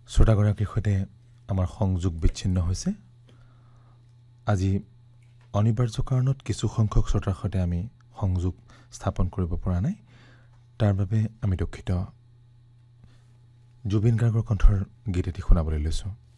শ্ৰোতাগৰাকীৰ সৈতে আমাৰ সংযোগ বিচ্ছিন্ন হৈছে। আজি অনিবাৰ্য কাৰণত কিছু সংখ্যক শ্ৰোতাৰ সৈতে আমি সংযোগ স্থাপন কৰিব পৰা নাই, তাৰ বাবে আমি দুখিত। জুবিন গাৰ্গৰ কণ্ঠৰ গীত এটি শুনাবলৈ লৈছোঁ।